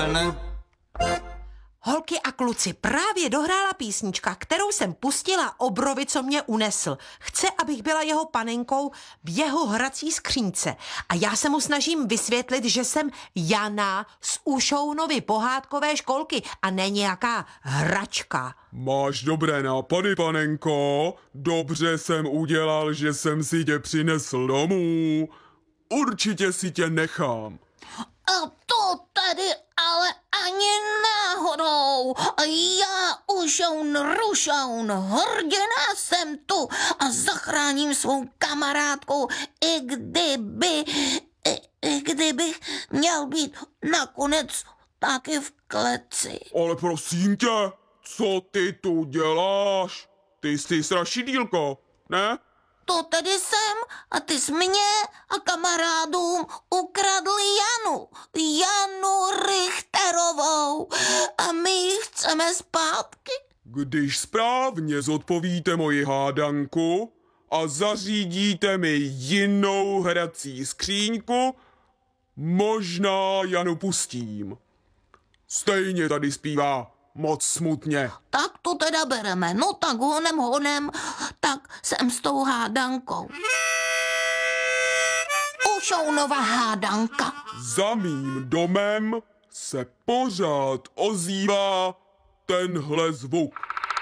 Holky a kluci, právě dohrála písnička, kterou jsem pustila Obrovi, co mě unesl. Chce, abych byla jeho panenkou v jeho hrací skřínce. A já se mu snažím vysvětlit, že jsem Jana z Ušounovy pohádkové školky a ne nějaká hračka. Máš dobré nápady, panenko. Dobře jsem udělal, že jsem si tě přinesl domů. Určitě si tě nechám. A to tady ale ani náhodou. Já Ušoun Rušoun, hrdina jsem tu a zachráním svou kamarádku, i kdybych měl být nakonec taky v kleci. Ale prosím tě, co ty tu děláš? Ty jsi strašidýlko, ne? To tedy jsem a ty jsi mě a kamarádům ukradli Janu Richterovou a my ji chceme zpátky. Když správně zodpovíte moji hádanku a zařídíte mi jinou hrací skříňku, možná Janu pustím. Stejně tady zpívá moc smutně. Tak to teda bereme, no tak honem, tak jsem s tou hádankou. Ušounova hádanka. Za mým domem se pořád ozývá tenhle zvuk.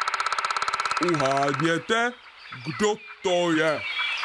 Uhádněte, kdo to je.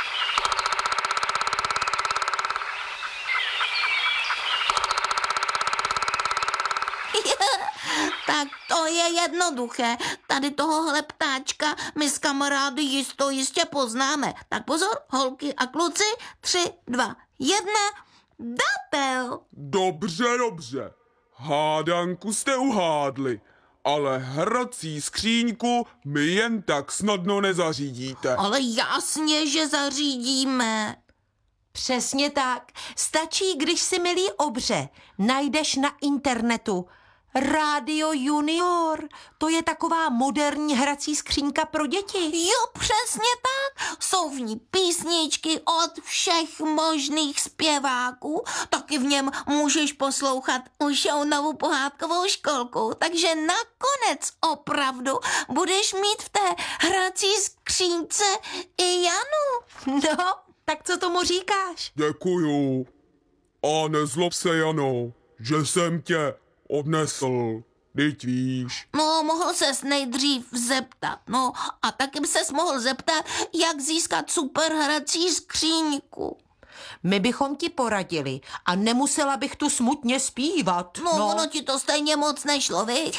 Tak to je jednoduché. Tady tohohle ptáčka my s kamarády jistě poznáme. Tak pozor, holky a kluci, 3, 2, 1, Dapel. Dobře. Hádanku jste uhádli, ale hrací skříňku mi jen tak snadno nezařídíte. Ale jasně, že zařídíme. Přesně tak. Stačí, když si, milý Obře, najdeš na internetu Rádio Junior. To je taková moderní hrací skřínka pro děti. Jo, přesně tak. Jsou v ní písničky od všech možných zpěváků. Taky v něm můžeš poslouchat Ušounovu pohádkovou školku. Takže nakonec opravdu budeš mít v té hrací skřínce i Janu. No, tak co tomu říkáš? Děkuju. A nezlob se, Jano, že jsem tě odnesl, teď víš. No, mohl ses nejdřív zeptat, no, a taky ses mohl zeptat, jak získat super hrací skříňku. My bychom ti poradili a nemusela bych tu smutně zpívat. No, ono ti to stejně moc nešlo, viď?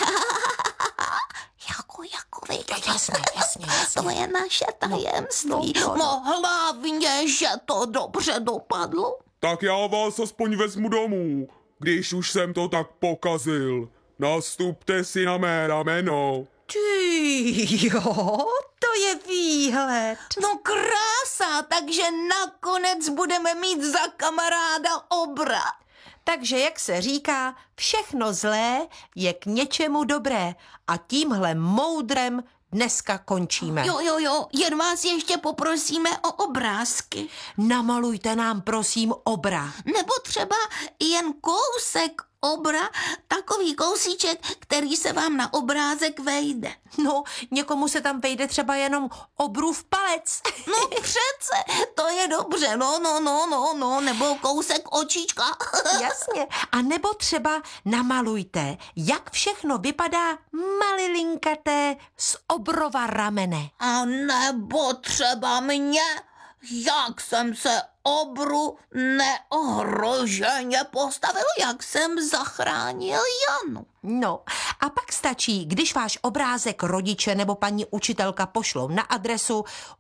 viď? Jasně. To je naše tajemství. No, hlavně, že to dobře dopadlo. Tak já vás aspoň vezmu domů, když už jsem to tak pokazil. Nastupte si na mé rameno. Ty jo, to je výhled. No krása, takže nakonec budeme mít za kamaráda Obra. Takže, jak se říká, všechno zlé je k něčemu dobré a tímhle moudrem dneska končíme. Jo, jen vás ještě poprosíme o obrázky. Namalujte nám, prosím, obra. Nebo třeba jen kousek obra, takový kousíček, který se vám na obrázek vejde. No, někomu se tam vejde třeba jenom obrův palec. No přece, to je dobře, no, nebo kousek očička. Jasně, a nebo třeba namalujte, jak všechno vypadá malilinkaté z obrova ramene. A nebo třeba mě, jak jsem se Obru neohroženě postavil, jak jsem zachránil Janu. No, a pak stačí, když váš obrázek rodiče nebo paní učitelka pošlou na adresu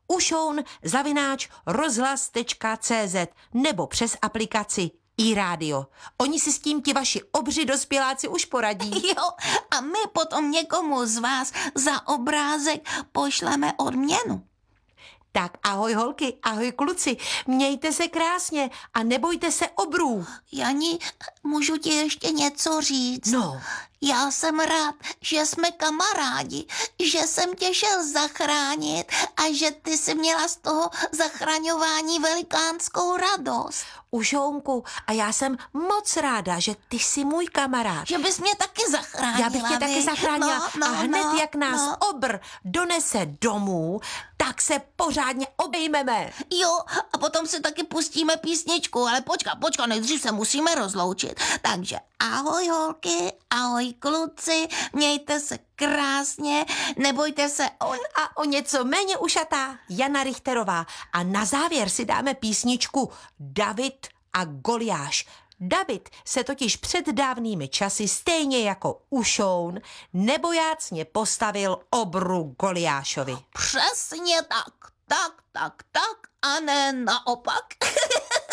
ušoun@rozhlas.cz nebo přes aplikaci iRádio. Oni si s tím ti vaši obři dospěláci už poradí. Jo, a my potom někomu z vás za obrázek pošleme odměnu. Tak ahoj holky, ahoj kluci, mějte se krásně a nebojte se obrů. Jani, můžu ti ještě něco říct? No, Já jsem rád, že jsme kamarádi, že jsem tě šel zachránit a že ty jsi měla z toho zachraňování velikánskou radost. Užounku, a já jsem moc ráda, že ty jsi můj kamarád. Že bys mě taky zachránila. Já bych tě taky viď? zachránila a hned jak nás obr donese domů, tak se pořádně obejmeme. Jo, a potom si taky pustíme písničku, ale počka, nejdřív se musíme rozloučit. Takže ahoj holky, ahoj kluci, mějte se krásně, nebojte se A o něco méně ušatá Jana Richterová. A na závěr si dáme písničku David a Goliáš. David se totiž před dávnými časy, stejně jako Ušoun, nebojácně postavil obru Goliášovi. Přesně tak a ne naopak.